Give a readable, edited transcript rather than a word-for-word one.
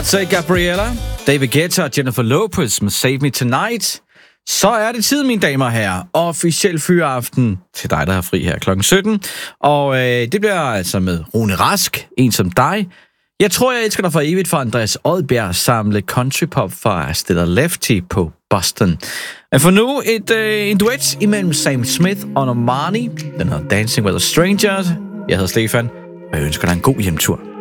Beyoncé, Gabriella, David Guetta og Jennifer Lopez med Save Me Tonight. Så er det tid, mine damer og herrer. Officiel fyreaften til dig, der har fri her kl. 17. Og det bliver altså med Rune Rask, en som dig. Jeg tror, jeg elsker dig for evigt for Andreas Odbjerg samle countrypop fra Stiller Lefty på Boston. Men for nu en duet imellem Sam Smith og Normani. Den hedder Dancing with a Stranger. Jeg hedder Stefan, og jeg ønsker dig en god hjemtur.